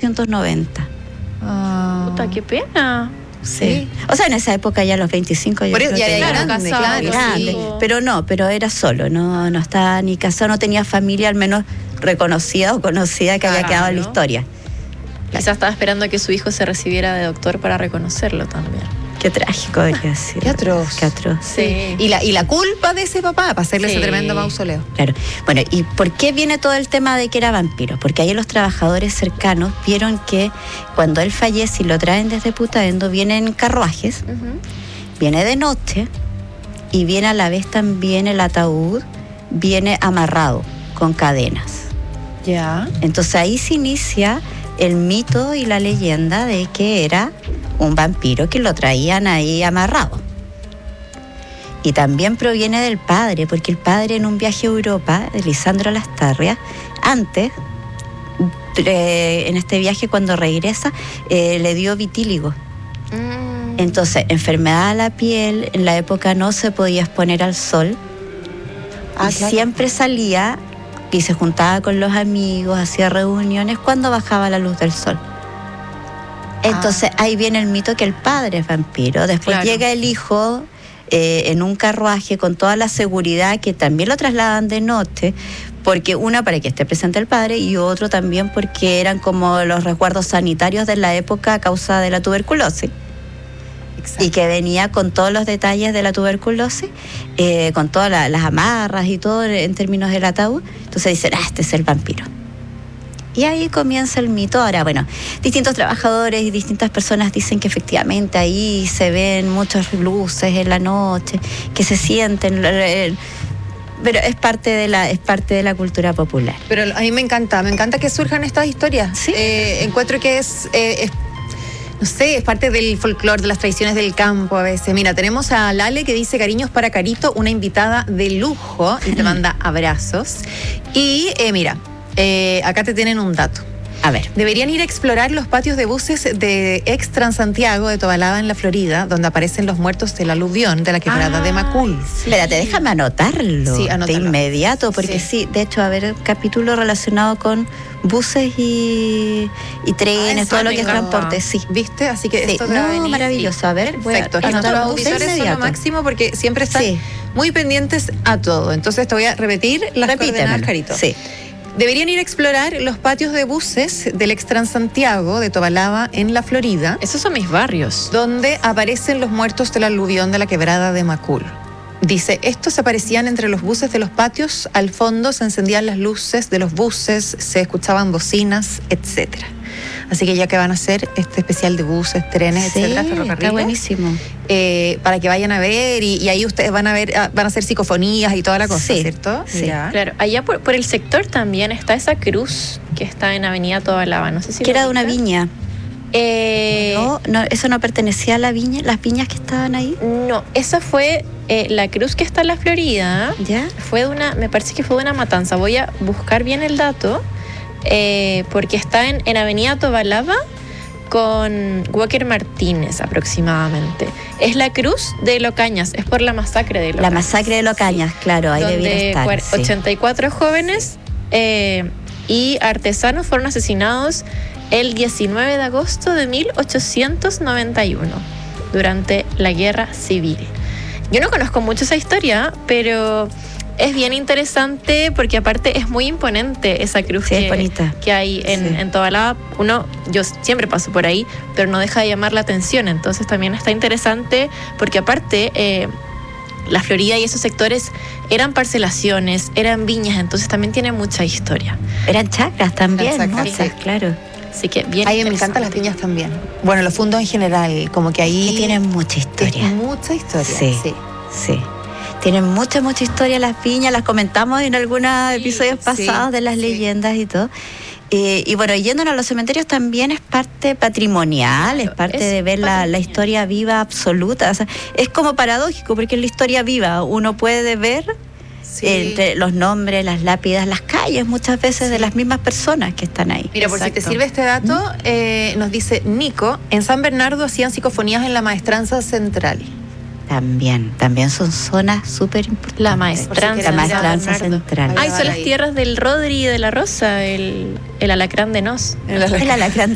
1990. Puta, qué pena. Sí. O sea, en esa época ya a los 25 yo creo ya que era grande, grande. Pero era solo, no estaba ni casado, no tenía familia, al menos reconocida o conocida que había quedado en la historia. Quizás estaba esperando a que su hijo se recibiera de doctor para reconocerlo también. Qué trágico debería ser. Qué atroz. Qué atroz. Sí. Y la culpa de ese papá para hacerle ese tremendo mausoleo. Claro. Bueno, ¿y por qué viene todo el tema de que era vampiro? Porque ahí los trabajadores cercanos vieron que cuando él fallece y lo traen desde Putaendo, vienen carruajes, viene de noche y viene a la vez también el ataúd, viene amarrado con cadenas. Ya. Entonces ahí se inicia el mito y la leyenda de que era un vampiro que lo traían ahí amarrado. Y también proviene del padre, porque el padre en un viaje a Europa, de Lisandro Lastarria, antes, en este viaje cuando regresa, le dio vitíligo. Entonces, enfermedad a la piel, en la época no se podía exponer al sol, y claro, siempre salía y se juntaba con los amigos, hacía reuniones cuando bajaba la luz del sol. Entonces ahí viene el mito que el padre es vampiro. Después llega el hijo en un carruaje con toda la seguridad, que también lo trasladan de noche, porque una, para que esté presente el padre, y otro también porque eran como los resguardos sanitarios de la época a causa de la tuberculosis. Exacto. Y que venía con todos los detalles de la tuberculosis, con todas las amarras y todo en términos del ataúd. Entonces dicen, este es el vampiro. Y ahí comienza el mito. Ahora, bueno, distintos trabajadores y distintas personas dicen que efectivamente ahí se ven muchas luces en la noche, que se sienten, pero es parte de la cultura popular. Pero a mí me encanta que surjan estas historias. ¿Sí? Encuentro que es no sé, es parte del folclore, de las tradiciones del campo a veces. Mira, tenemos a Lale que dice: cariños para Carito, una invitada de lujo, y te manda abrazos. Y mira, acá te tienen un dato. A ver. Deberían ir a explorar los patios de buses de ex Transantiago de Tobalaba en la Florida, donde aparecen los muertos del aluvión de la quebrada de Macul. Sí. Espérate, déjame anotarlo, de inmediato, porque sí, de hecho, va a haber capítulo relacionado con buses y trenes, todo lo que es transporte, sí. ¿Viste? Así que esto maravilloso. A ver, perfecto. Y nuestros auditores son lo máximo porque siempre están muy pendientes a todo. Entonces te voy a repetir las coordenadas, Carito. Sí. Deberían ir a explorar los patios de buses del ex Transantiago de Tobalaba en la Florida. Esos son mis barrios. Donde aparecen los muertos del aluvión de la quebrada de Macul. Dice, estos aparecían entre los buses de los patios, al fondo se encendían las luces de los buses, se escuchaban bocinas, etcétera. Así que ya que van a hacer este especial de buses, trenes, etcétera, ferrocarriles. Está buenísimo. Para que vayan a ver y ahí ustedes van a hacer psicofonías y toda la cosa, ¿cierto? Sí. Ya. Claro, allá por el sector también está esa cruz que está en Avenida Tobalaba, no sé si que era de una viña. No, eso no pertenecía a la viña, las viñas que estaban ahí. No, esa fue la cruz que está en la Florida. ¿Ya? Me parece que fue de una matanza. Voy a buscar bien el dato, porque está en Avenida Tobalaba con Walker Martínez aproximadamente. Es la cruz de Locañas, es por la masacre de Locañas. La masacre de Locañas, claro, ahí debiera estar. 84 jóvenes y artesanos fueron asesinados el 19 de agosto de 1891, durante la Guerra Civil. Yo no conozco mucho esa historia, pero es bien interesante porque aparte es muy imponente esa cruz que hay en Tobalaba. Yo siempre paso por ahí, pero no deja de llamar la atención. Entonces también está interesante porque aparte la Florida y esos sectores eran parcelaciones, eran viñas, entonces también tiene mucha historia. Eran chacras también, ¿no? Sí, claro. Así que bien. Ahí me encantan las viñas también. Bueno, los fundos en general, como que ahí... Que tienen mucha historia. Mucha historia, sí. Tienen mucha historia las viñas, las comentamos en algunos episodios pasados de las leyendas y todo. Y bueno, yéndonos a los cementerios también es parte patrimonial, es parte de ver la historia viva absoluta. O sea, es como paradójico porque es la historia viva. Uno puede ver entre los nombres, las lápidas, las calles, muchas veces de las mismas personas que están ahí. Mira, por si te sirve este dato, nos dice Nico, en San Bernardo hacían psicofonías en la Maestranza Central. También son zonas súper importantes. La Maestranza Central. Son las tierras del Rodri y de la Rosa, el alacrán de Nos. El alacrán